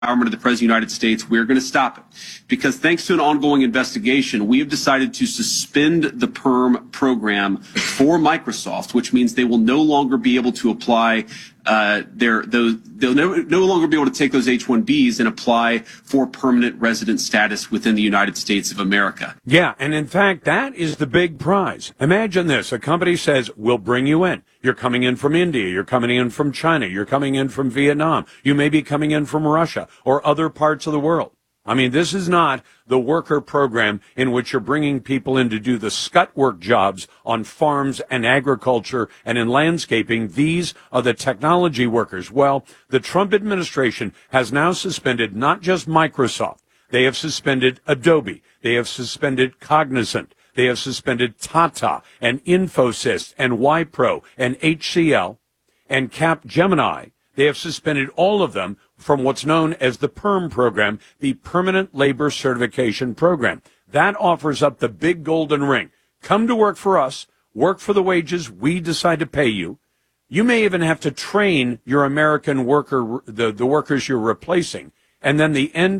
of the President of the United States, we're going to stop it. Because thanks to an ongoing investigation, we have decided to suspend the PERM program for Microsoft, which means they will no longer be able to apply they'll no longer be able to take those H-1Bs and apply for permanent resident status within the United States of America. Yeah, and in fact, that is the big prize. Imagine this. A company says, we'll bring you in. You're coming in from India. You're coming in from China. You're coming in from Vietnam. You may be coming in from Russia or other parts of the world. I mean, this is not the worker program in which you're bringing people in to do the scut work jobs on farms and agriculture and in landscaping. These are the technology workers. Well, the Trump administration has now suspended not just Microsoft. They have suspended Adobe. They have suspended Cognizant. They have suspended Tata and Infosys and Wipro and HCL and Capgemini. They have suspended all of them from what's known as the PERM program, the Permanent Labor Certification Program. That offers up the big golden ring. Come to work for us, work for the wages we decide to pay you. You may even have to train your American worker, the workers you're replacing. And then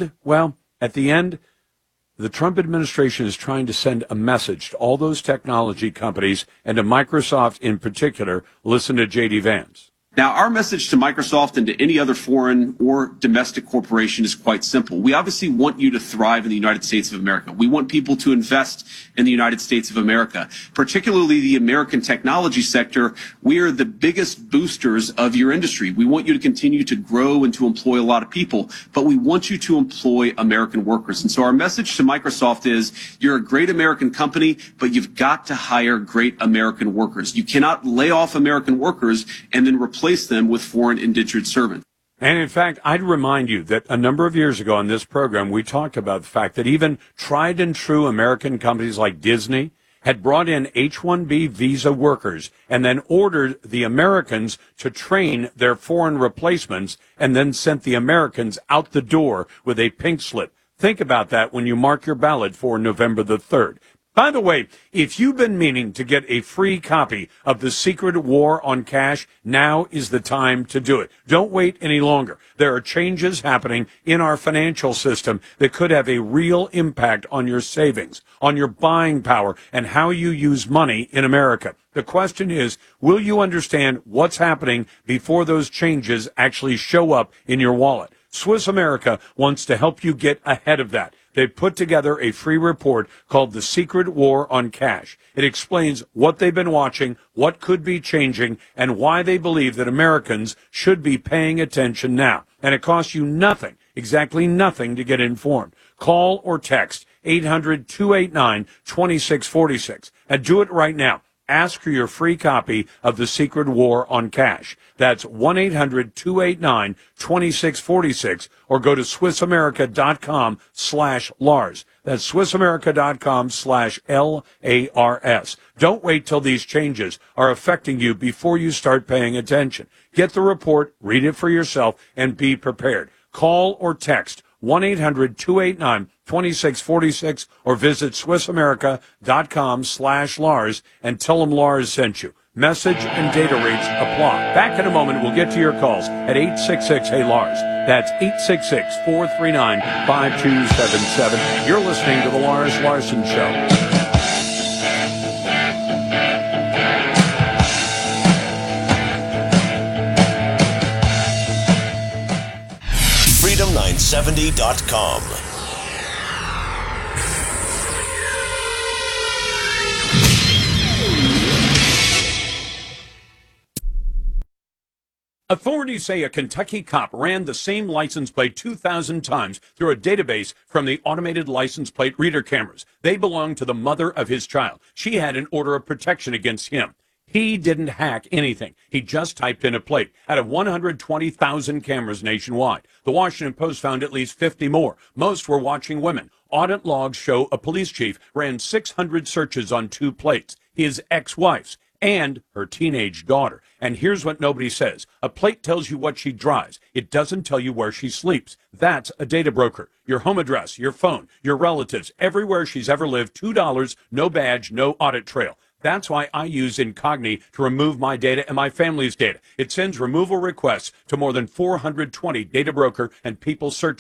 at the end, the Trump administration is trying to send a message to all those technology companies and to Microsoft in particular. Listen to J.D. Vance. Now, our message to Microsoft and to any other foreign or domestic corporation is quite simple. We obviously want you to thrive in the United States of America. We want people to invest in the United States of America, particularly the American technology sector. We are the biggest boosters of your industry. We want you to continue to grow and to employ a lot of people, but we want you to employ American workers. And so our message to Microsoft is you're a great American company, but you've got to hire great American workers. You cannot lay off American workers and then replace them with foreign indentured servants. And in fact, I'd remind you that a number of years ago on this program, we talked about the fact that even tried and true American companies like Disney had brought in H-1B visa workers and then ordered the Americans to train their foreign replacements and then sent the Americans out the door with a pink slip. Think about that when you mark your ballot for November the 3rd. By the way, if you've been meaning to get a free copy of The Secret War on Cash, now is the time to do it. Don't wait any longer. There are changes happening in our financial system that could have a real impact on your savings, on your buying power, and how you use money in America. The question is, will you understand what's happening before those changes actually show up in your wallet? Swiss America wants to help you get ahead of that. They've put together a free report called The Secret War on Cash. It explains what they've been watching, what could be changing, and why they believe that Americans should be paying attention now. And it costs you nothing, exactly nothing, to get informed. Call or text 800-289-2646 and do it right now. Ask for your free copy of The Secret War on Cash. That's 1-800-289-2646 or go to SwissAmerica.com/Lars. That's SwissAmerica.com/LARS. Don't wait till these changes are affecting you before you start paying attention. Get the report, read it for yourself, and be prepared. Call or text 1-800-289-2646 or visit SwissAmerica.com/Lars and tell them Lars sent you. Message and data rates apply. Back in a moment, we'll get to your calls at 866-HEY-LARS. That's 866-439-5277. You're listening to The Lars Larson Show. Freedom970.com. Authorities say a Kentucky cop ran the same license plate 2,000 times through a database from the automated license plate reader cameras. They belong to the mother of his child. She had an order of protection against him. He didn't hack anything. He just typed in a plate. Out of 120,000 cameras nationwide, the Washington Post found at least 50 more. Most were watching women. Audit logs show a police chief ran 600 searches on 2 plates, his ex-wife's and her teenage daughter. And here's what nobody says. A plate tells you what she drives. It doesn't tell you where she sleeps. That's a data broker. Your home address, your phone, your relatives, everywhere she's ever lived, $2, no badge, no audit trail. That's why I use Incogni to remove my data and my family's data. It sends removal requests to more than 420 data broker and people search